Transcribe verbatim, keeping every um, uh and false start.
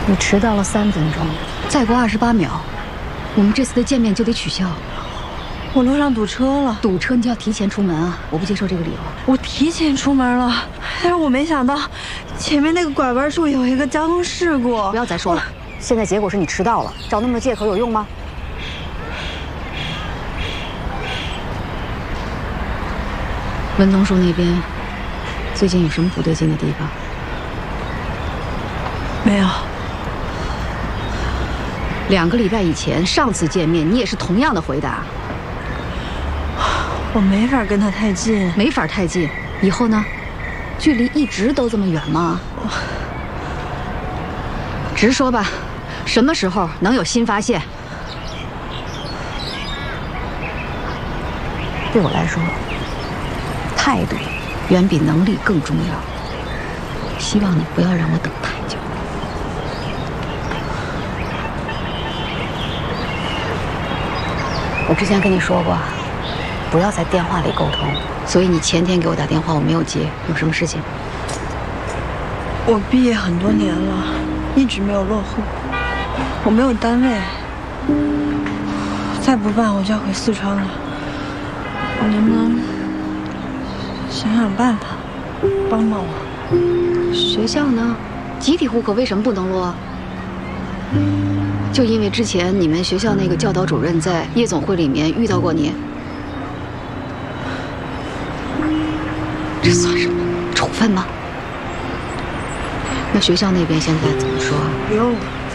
你迟到了三分钟，再过二十八秒，我们这次的见面就得取消。 我路上堵车了， 堵车你就要提前出门啊！我不接受这个理由。 我提前出门了，但是我没想到前面那个拐弯处有一个交通事故。 不要再说了，现在结果是你迟到了，找那么多借口有用吗？文东树那边最近有什么不对劲的地方？ 没有。 两个礼拜以前，上次见面你也是同样的回答。 我没法跟他太近， 没法太近。以后呢？距离一直都这么远吗？直说吧，什么时候能有新发现？对我来说，态度远比能力更重要。希望你不要让我等太久。我之前跟你说过，不要在电话里沟通，所以你前天给我打电话，我没有接，有什么事情？ 我毕业很多年了，一直没有落户，我没有单位，再不办我就要回四川了。你能不能想想办法，帮帮我？ 学校呢？集体户口为什么不能落？就因为之前你们学校那个教导主任在夜总会里面遇到过你，这算什么处分吗？那学校那边现在怎么说？ 不用了。